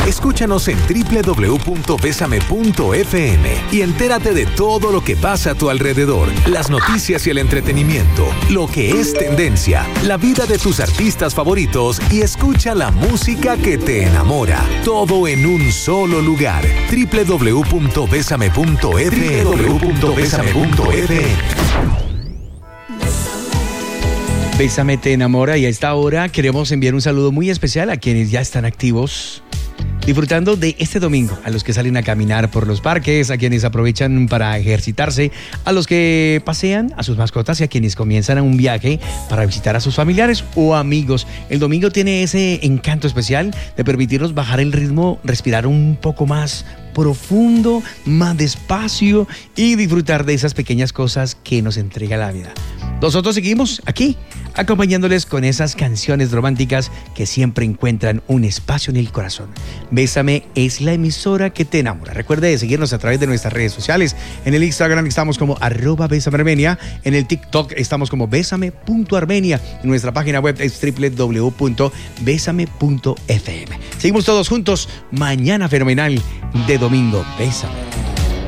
Escúchanos en www.besame.fm y entérate de todo lo que pasa a tu alrededor, las noticias y el entretenimiento, lo que es tendencia, la vida de tus artistas favoritos y escucha la música que te enamora. Todo en un solo lugar. www.besame.fm. Bésame te enamora, y a esta hora queremos enviar un saludo muy especial a quienes ya están activos disfrutando de este domingo, a los que salen a caminar por los parques, a quienes aprovechan para ejercitarse, a los que pasean a sus mascotas y a quienes comienzan un viaje para visitar a sus familiares o amigos. El domingo tiene ese encanto especial de permitirnos bajar el ritmo, respirar un poco más profundo, más despacio y disfrutar de esas pequeñas cosas que nos entrega la vida. Nosotros seguimos aquí, acompañándoles con esas canciones románticas que siempre encuentran un espacio en el corazón. Bésame es la emisora que te enamora. Recuerde seguirnos a través de nuestras redes sociales. En el Instagram estamos como @besamearmenia. En el TikTok estamos como besame.armenia. En nuestra página web es www.besame.fm. Seguimos todos juntos. Mañana fenomenal de domingo. Bésame.